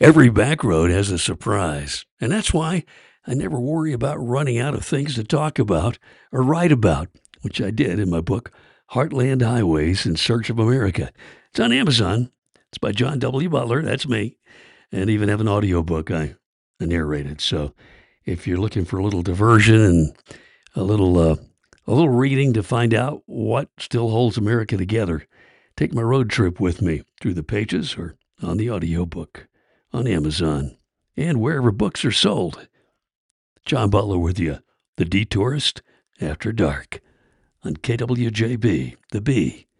Every back road has a surprise, and that's why I never worry about running out of things to talk about or write about, which I did in my book, Heartland Highways in Search of America. It's on Amazon. It's by John W. Butler. That's me. And even have an audiobook I narrated. So if you're looking for a little diversion and a little reading to find out what still holds America together, take my road trip with me through the pages or on the audiobook on Amazon and wherever books are sold. John Butler with you, The Detourist After Dark on KWJB, The Bee.